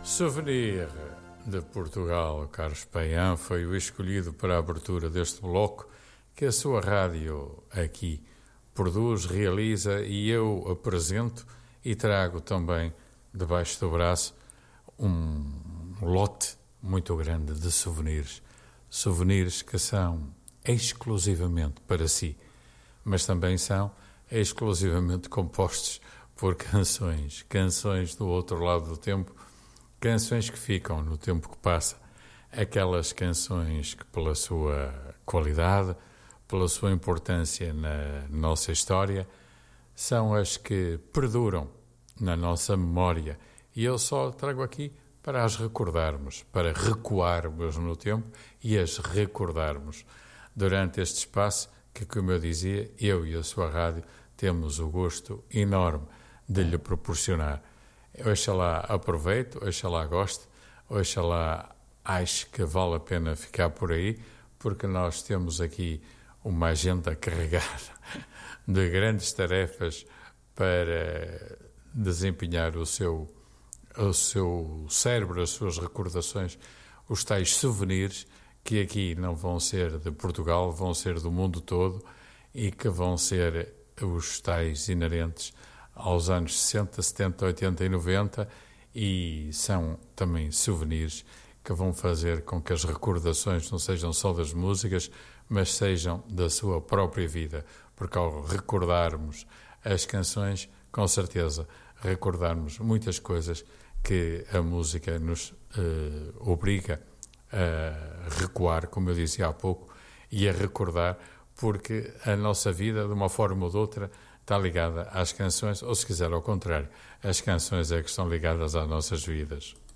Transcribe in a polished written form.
Souvenir de Portugal, Carlos Paian, foi o escolhido para a abertura deste bloco que a sua rádio aqui produz, realiza e eu apresento e trago também debaixo do braço um lote muito grande de souvenirs. Souvenirs que são exclusivamente para si, mas também são exclusivamente compostos por canções do outro lado do tempo, canções que ficam no tempo que passa, aquelas canções que pela sua qualidade, pela sua importância na nossa história, são as que perduram na nossa memória. E eu só trago aqui para as recordarmos, para recuarmos no tempo e as recordarmos durante este espaço que, como eu dizia, eu e a sua rádio temos o gosto enorme de lhe proporcionar. Oxalá aproveito, oxalá goste, oxalá acho que vale a pena ficar por aí, porque nós temos aqui uma agenda carregada de grandes tarefas para desempenhar o seu cérebro, as suas recordações, os tais souvenirs que aqui não vão ser de Portugal, vão ser do mundo todo e que vão ser os tais inerentes aos anos 60, 70, 80 e 90 e são também souvenirs que vão fazer com que as recordações não sejam só das músicas, mas sejam da sua própria vida, porque ao recordarmos as canções, com certeza recordarmos muitas coisas que a música nos obriga a recuar, como eu dizia há pouco, e a recordar, porque a nossa vida, de uma forma ou de outra, está ligada às canções, ou se quiser ao contrário, as canções é que estão ligadas às nossas vidas.